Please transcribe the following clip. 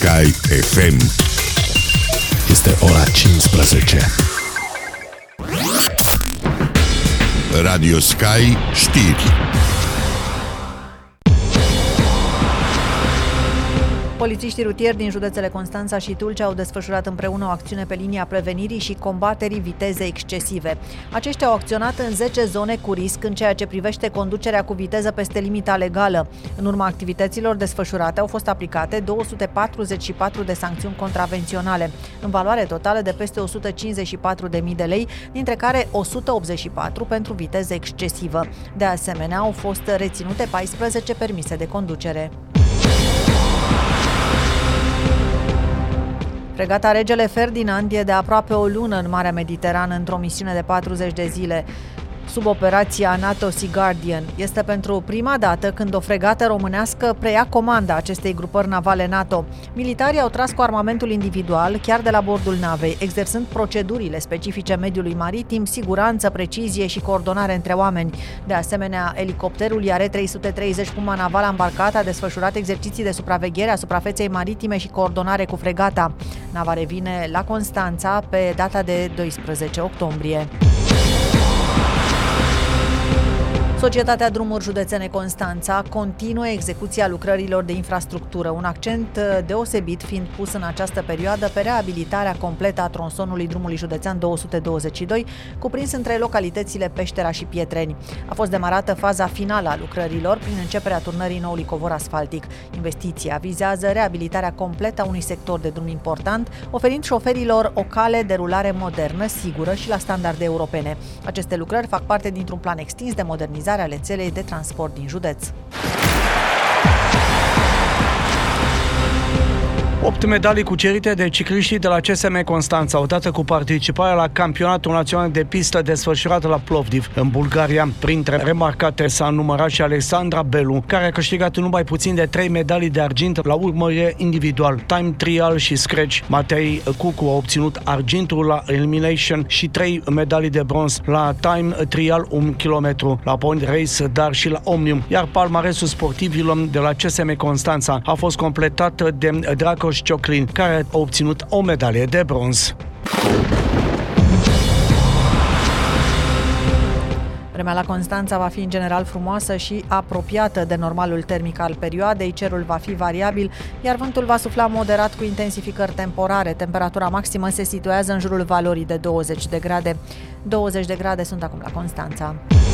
Sky FM. Este ora 15. Radio Sky știri. Polițiștii rutieri din județele Constanța și Tulcea au desfășurat împreună o acțiune pe linia prevenirii și combaterii vitezei excesive. Aceștia au acționat în 10 zone cu risc în ceea ce privește conducerea cu viteză peste limita legală. În urma activităților desfășurate au fost aplicate 244 de sancțiuni contravenționale, în valoare totală de peste 154.000 de lei, dintre care 184 pentru viteză excesivă. De asemenea, au fost reținute 14 permise de conducere. Fregata Regele Ferdinand e de aproape o lună în Marea Mediterană într-o misiune de 40 de zile sub operația NATO Sea Guardian. Este pentru prima dată când o fregată românească preia comanda acestei grupări navale NATO. Militarii au tras cu armamentul individual chiar de la bordul navei, exersând procedurile specifice mediului maritim, siguranță, precizie și coordonare între oameni. De asemenea, elicopterul IR-330 Puma Naval Ambarcat a desfășurat exerciții de supraveghere a suprafeței maritime și coordonare cu fregata. Nava revine la Constanța pe data de 12 octombrie. Societatea Drumuri Județene Constanța continuă execuția lucrărilor de infrastructură, un accent deosebit fiind pus în această perioadă pe reabilitarea completă a tronsonului drumului județean 222, cuprins între localitățile Peștera și Pietreni. A fost demarată faza finală a lucrărilor prin începerea turnării noului covor asfaltic. Investiția vizează reabilitarea completă a unui sector de drum important, oferind șoferilor o cale de rulare modernă, sigură și la standarde europene. Aceste lucrări fac parte dintr-un plan extins de modernizare a rețelei de transport din județ. 8 medalii cucerite de cicliștii de la CSM Constanța, odată cu participarea la campionatul național de pistă desfășurat la Plovdiv, în Bulgaria. Printre remarcate s-a numărat și Alexandra Belu, care a câștigat numai puțin de 3 medalii de argint la urmărire individual, time trial și scratch. Matei Cucu a obținut argintul la elimination și 3 medalii de bronz la time trial 1 km, la point race, dar și la omnium. Iar palmaresul sportivilor de la CSM Constanța a fost completat de Dracoș Cioclin, care a obținut o medalie de bronz. Vremea la Constanța va fi în general frumoasă și apropiată de normalul termic al perioadei, cerul va fi variabil, iar vântul va sufla moderat cu intensificări temporare. Temperatura maximă se situează în jurul valorii de 20 de grade. 20 de grade sunt acum la Constanța.